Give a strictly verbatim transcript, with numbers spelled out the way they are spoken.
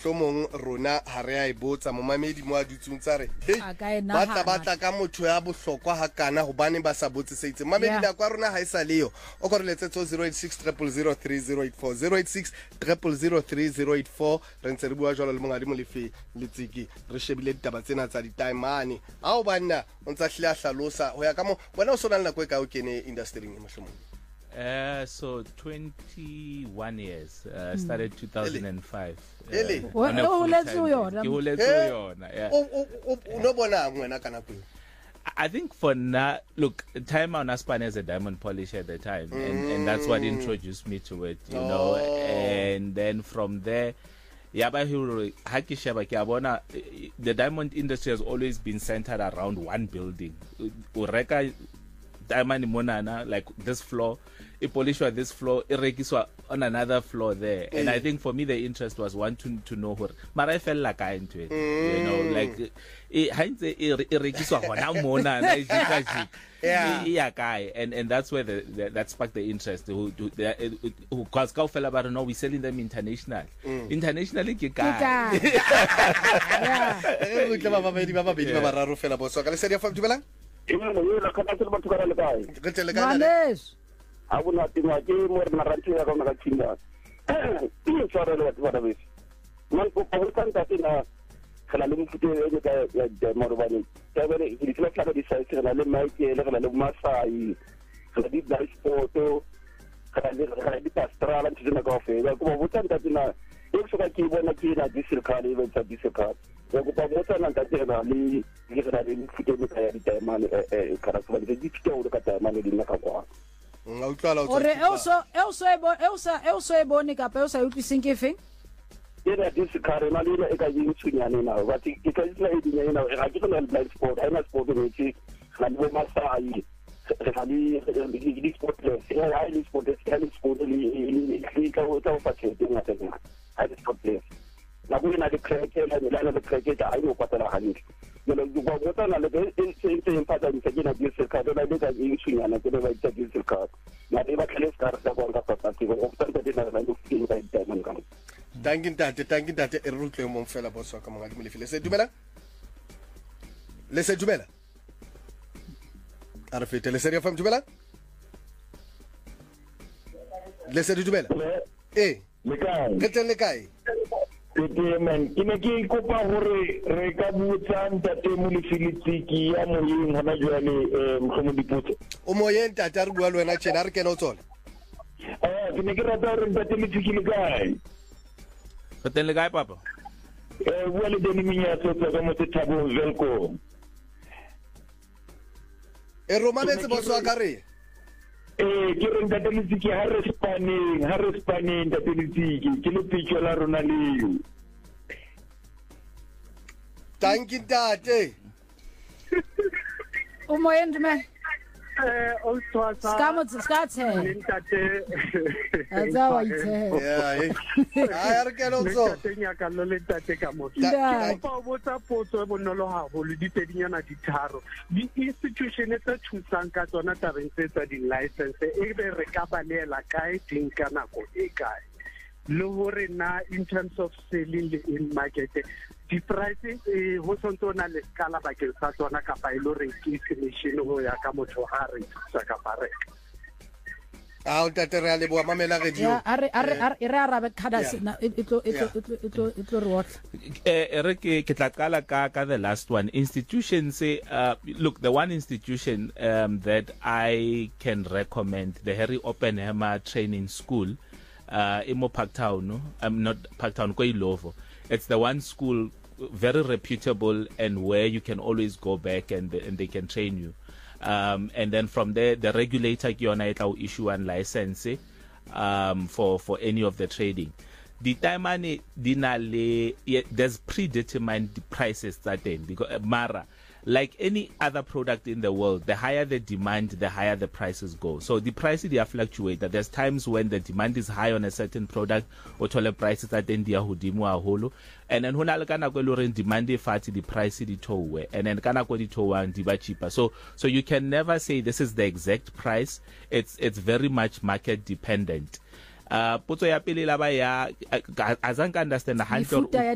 mohlomong rona ha re a e botsa momamedi mo a dutsung tsa re ba tla batla ka motho ya bohlokwa ha kana hobane ba sa botsiseitse mamedi la kwa rona ha isa leyo o go re letsetse zero eight six zero zero zero three zero eight four zero eight six zero zero zero three zero eight four re ntse re bua jwalo le mongadi molefe le tsiki re shebile ditaba tsena tsa ditaimane a o banna o ntsa hlela hlalosa ho ya ka mo bona o sona nna kwe ka o kene industry e mohlomong. Uh, so twenty-one years, uh, started two thousand five. Really? I think for now, look, time on Aspan as a diamond polisher at the time, and, and that's what introduced me to it, you know, and then from there, the diamond industry has always been centered around one building. Diamond monana, like this floor, it polish this floor, it regiswa on another floor there. Mm. And I think for me the interest was one to to know her. But I felt like I into it. Mm. You know, like it regiswa monana, yeah, yeah, guy. And and that's where the, the that sparked the interest. Who who because go fella but no, we selling them international. Mm. Internationally guy. Yeah. Manes. I would not think I gave more than a rancher on the China. Sorry, what of it. Man, for Poland, that in a Kalam to the Morvani. It's not like this, and I let my level of Masai. So I did nice photo. I did pastoral and to the coffee. Like, what that in a looks like you want to be a diesel car, even a diesel car. So the motor and that generally get a little bit money, character, the digital look at the money in the car. Ore also also ebo also also ebo ni ka peo sa uti singifing. Yeah, this car na lila e ka yin tsunya ni na but it ka isla e dinya na e ka tona blind sport ai na sport ni chi na bo masa ai ali di sport le e ai di sport e ai sport li li ka o ta fa che dinga tena ai sport le na bu na de cricket na de na de cricket ai no patala hani no du go bota na le e se in fata ni segina di sul na de ka yin tsunya na de ba ta di sul ka na de ba kale scar da go ta ta ki go obstante de na na du ki ba de man ka Tangin tate, tangin tate, e rutle mo mfela boso ka mga dimile file. Se dumela? Le se dumela? Arafite, le se ria fam dumela? Le se dumela? Eh. Lekai. Kete lekai. Kete men, kine ki kopa hore re ka butsa tate mo le filitsiki ya mo yin hona jwale eh mo diputse. O moyen tate re bua le wena tshena re kena o tsona. Eh, kine ke rata re tate le tshiki lekai. Hotel guy papa. Eh wale de minya so so mo te tabo velko. E romanetse boso a kare. Eh ke re ntate muziki ha re spanning, ha re spanning ntate muziki, ke le pitcho la rona leo. Thank you tate. O moyend me. Eh o twasa. Skamo skatse. Ntate. Azawa ithe. Yeah, eh. Ai re ke lo tso. Ntate nya ka lo le tate ka mo. Da. Pa botsa potso e bonolo ha ho le ditedinyana di tharo. Di institution tsa thusang ka tsona tabeng tsa di license e be re ka balela kae ding ka nako e kae. Le hore na in terms of selling in market the prices eh ho sontona le skala ba ke sa tsona ka pa ile re ke estimation ho ya ka motho ha re tsa ka pare. Ah o tate re a le bua mamela re dio. Ya are are are re arabe khada sina itlo itlo itlo itlo re what. Eh re ke ke tla qala ka ka the last one institution say uh look the one institution um that I can recommend the Harry Oppenheimer Training School uh in Mo Parktown. I'm not Parktown ko Ilovo. It's the one school very reputable and where you can always go back and and they can train you. Um, and then from there, the regulator will issue one license um, for for any of the trading. The time money dinale there's predetermined prices that then because Mara, like any other product in the world, the higher the demand, the higher the prices go. So the prices they are fluctuate. There's times when the demand is high on a certain product, or total prices that then they are hudimu aholo. And then when alakana ko loren demand fati the price the towe, and then kana ko di towa diba cheaper. So so you can never say this is the exact price. It's it's very much market dependent. Uh, potso ya pele la ba ya azanka understand the